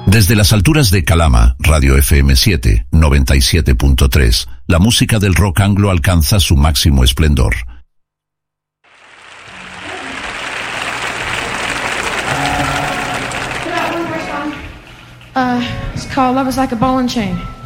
Desde las alturas de Calama, Radio FM 7, 97.3, la música del rock anglo alcanza su máximo esplendor. It's called Love is Like a Ball and Chain.